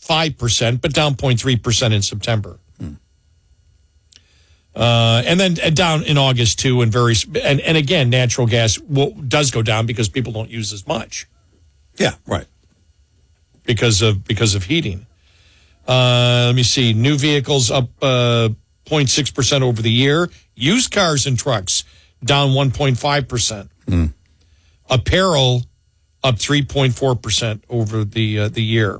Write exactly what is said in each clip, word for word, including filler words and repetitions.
five percent, but down zero point three percent in September. Hmm. Uh, and then uh, down in August, too, and very and, and again, natural gas will, does go down because people don't use as much. Yeah, right. Because of because of heating. Uh, let me see. New vehicles up uh, zero point six percent over the year. Used cars and trucks down one point five percent. Hmm. Apparel up three point four percent over the uh, the year.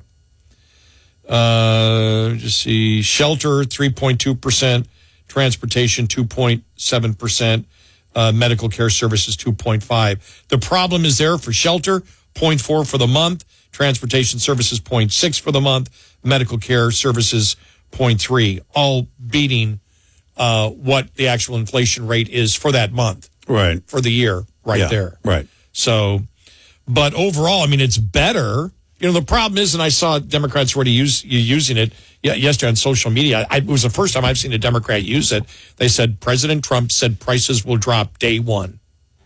Uh, just see. Shelter, three point two percent. Transportation, two point seven percent. Uh, medical care services, two point five percent. The problem is there for shelter, zero point four for the month. Transportation services, zero point six for the month. Medical care services, zero point three. All beating uh, what the actual inflation rate is for that month. Right. For the year, right yeah, there. Right. So, but overall, I mean, it's better. You know, the problem is, and I saw Democrats already use, using it yesterday on social media. I, it was the first time I've seen a Democrat use it. They said President Trump said prices will drop day one.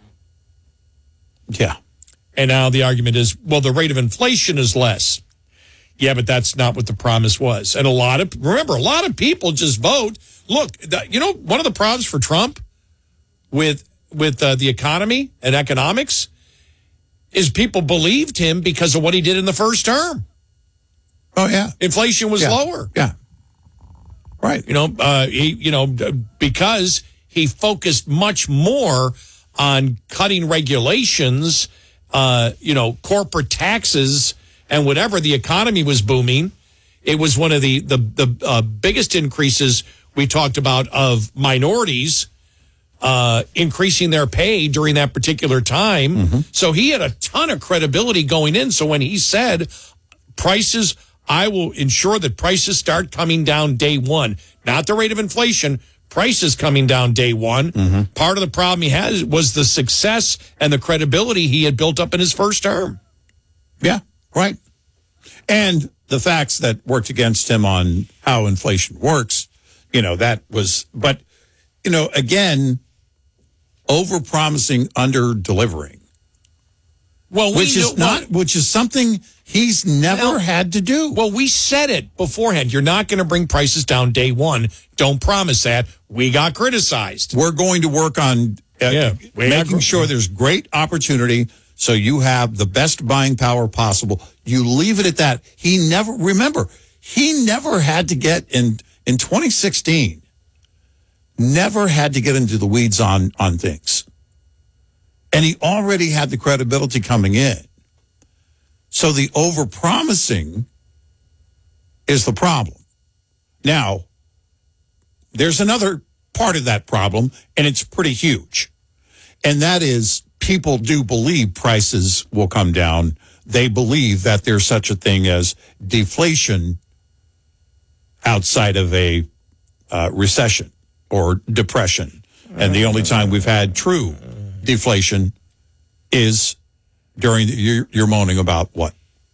Yeah. And now the argument is, well, the rate of inflation is less. Yeah, but that's not what the promise was. And a lot of, remember, a lot of people just vote. Look, the, you know, one of the problems for Trump with, with uh, the economy and economics is people believed him because of what he did in the first term. Oh, yeah. Inflation was yeah. lower. Yeah. Right. You know, uh, he, you know, because he focused much more on cutting regulations, uh, you know, corporate taxes and whatever. The economy was booming. It was one of the, the, the uh, biggest increases we talked about of minorities Uh, increasing their pay during that particular time. Mm-hmm. So he had a ton of credibility going in. So when he said prices, I will ensure that prices start coming down day one, not the rate of inflation, prices coming down day one. Mm-hmm. Part of the problem he had was the success and the credibility he had built up in his first term. Yeah, right. And the facts that worked against him on how inflation works, you know, that was, but, you know, again, over-promising, under-delivering. Well, we which knew, is not, well, which is something he's never well, had to do. Well, we said it beforehand. You're not going to bring prices down day one. Don't promise that. We got criticized. We're going to work on uh, yeah, making sure there's great opportunity so you have the best buying power possible. You leave it at that. He never, remember, he never had to get in, in twenty sixteen. Never had to get into the weeds on, on things. And he already had the credibility coming in. So the over-promising is the problem. Now, there's another part of that problem, and it's pretty huge. And that is people do believe prices will come down. They believe that there's such a thing as deflation outside of a uh, recession or depression. And the only time we've had true deflation is during the, you're, you're moaning about what?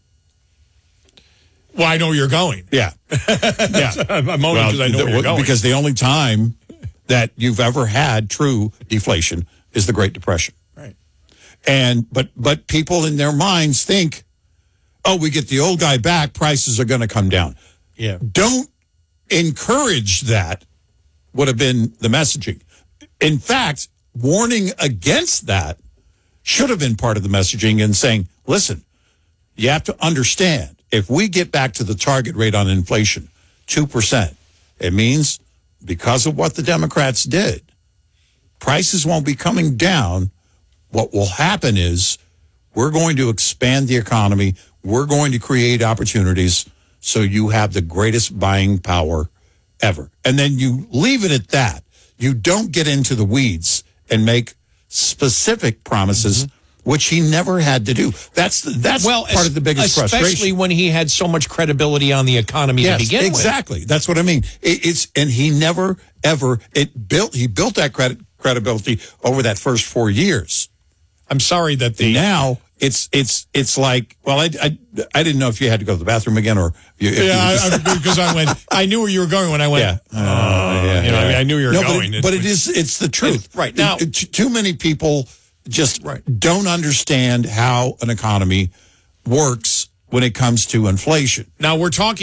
Well, I know you're going. Yeah. Yeah. I'm moaning because well, I know the, where you're going. Because the only time that you've ever had true deflation is the Great Depression. Right. And, but, but people in their minds think, oh, we get the old guy back, prices are going to come down. Yeah. Don't encourage that. Would have been the messaging. In fact, warning against that should have been part of the messaging and saying, listen, you have to understand, if we get back to the target rate on inflation, two percent, it means because of what the Democrats did, prices won't be coming down. What will happen is we're going to expand the economy. We're going to create opportunities so you have the greatest buying power ever. And then you leave it at that. You don't get into the weeds and make specific promises, mm-hmm. which he never had to do. That's the, that's well, part of the biggest especially frustration. Especially when he had so much credibility on the economy yes, to begin exactly. with. That's what I mean. It, it's and he never ever it built. He built that credit credibility over that first four years. I'm sorry that the now. It's it's it's like, well, I, I, I didn't know if you had to go to the bathroom again or if you, if yeah, you just, I, because I went. I knew where you were going when I went. Yeah, uh, uh, yeah, you know, yeah. I, mean, I knew you were no, going. But, it, but it is it's the truth, it, right now. It, it, too many people just right. don't understand how an economy works when it comes to inflation. Now we're talking.